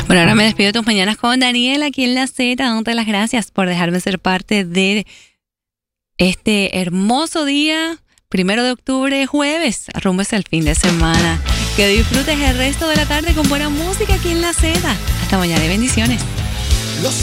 Bueno, ahora me despido de tus mañanas con Daniel aquí en la Z, dándote las gracias por dejarme ser parte de este hermoso día, 1 de octubre, jueves, rumbo hacia el fin de semana. Que disfrutes el resto de la tarde con buena música aquí en la Z. Hasta mañana y bendiciones.